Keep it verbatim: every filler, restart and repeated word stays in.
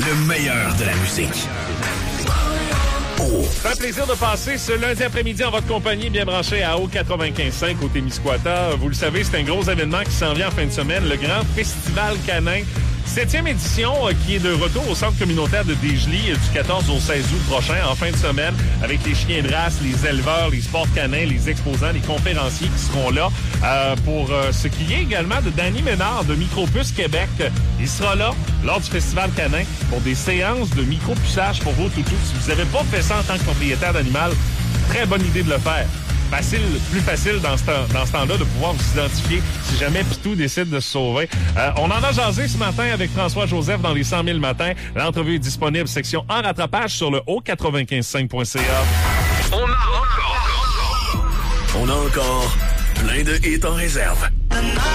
le meilleur de la musique. Oh. Ça fait plaisir de passer ce lundi après-midi en votre compagnie, bien branché à O quatre-vingt-quinze cinq au Témiscouata. Vous le savez, c'est un gros événement qui s'en vient en fin de semaine, le Grand Festival Canin. Septième édition euh, qui est de retour au centre communautaire de Desjely euh, du quatorze au seize août prochain, en fin de semaine, avec les chiens de race, les éleveurs, les sports canins, les exposants, les conférenciers qui seront là euh, pour euh, ce qui est également de Danny Ménard de Micropuce Québec. Il sera là lors du Festival Canin pour des séances de micropuçage pour vos toutous. Si vous n'avez pas fait ça en tant que propriétaire d'animal, très bonne idée de le faire. Facile, plus facile dans ce, temps, dans ce temps-là de pouvoir vous identifier si jamais Pitou décide de se sauver. Euh, on en a jasé ce matin avec François-Joseph dans les cent mille matins. L'entrevue est disponible, section en rattrapage sur le O quatre-vingt-quinze cinq point C A. On a encore, on a encore plein de hits en réserve.